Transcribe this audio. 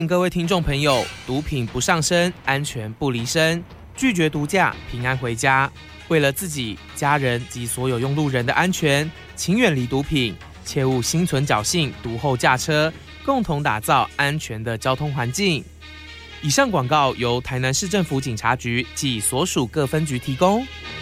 各位听众朋友，毒品不上身，安全不离身，拒绝毒驾，平安回家。为了自己、家人及所有用路人的安全，请远离毒品，切勿心存侥幸，毒后驾车，共同打造安全的交通环境。以上广告由台南市政府警察局及所属各分局提供。